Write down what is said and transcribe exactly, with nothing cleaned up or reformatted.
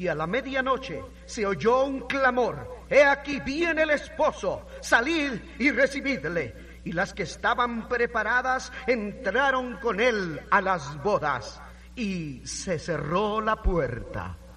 Y a la medianoche se oyó un clamor: He aquí viene el esposo, salid y recibidle. Y las que estaban preparadas entraron con él a las bodas, y se cerró la puerta.